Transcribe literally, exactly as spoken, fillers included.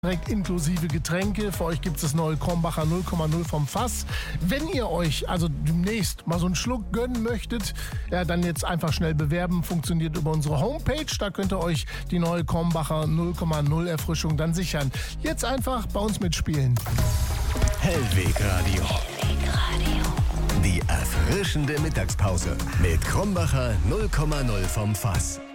Direkt inklusive Getränke. Für euch gibt es das neue Krombacher null Komma null vom Fass. Wenn ihr euch also demnächst mal so einen Schluck gönnen möchtet, ja, dann jetzt einfach schnell bewerben. Funktioniert über unsere Homepage. Da könnt ihr euch die neue Krombacher null Komma null Erfrischung dann sichern. Jetzt einfach bei uns mitspielen. Hellweg Radio. Hellweg Radio. Die erfrischende Mittagspause mit Krombacher null Komma null vom Fass.